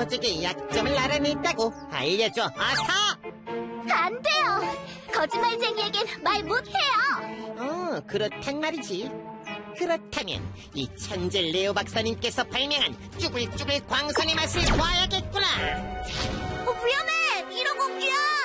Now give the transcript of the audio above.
조직의 약점을 알아냈다고. 알려줘, 어서! 안 돼요. 거짓말쟁이에겐 말 못해요. 그렇단 말이지. 그렇다면 이 천재 레오 박사님께서 발명한 쭈글쭈글 광선의 맛을 봐야겠구나. 위험해. 이러고, 야!